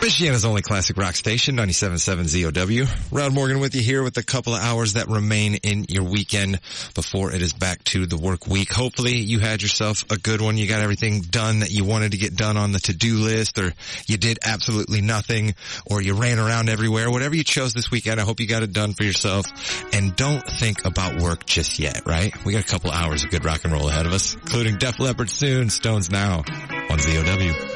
Michiana's only classic rock station, 97.7 ZOW. Rod Morgan with you here with a couple of hours that remain in your weekend before it is back to the work week. Hopefully you had yourself a good one. You got everything done that you wanted to get done on the to-do list, or you did absolutely nothing, or you ran around everywhere. Whatever you chose this weekend, I hope you got it done for yourself. And don't think about work just yet, right? We got a couple hours of good rock and roll ahead of us, including Def Leppard soon, Stones now on ZOW.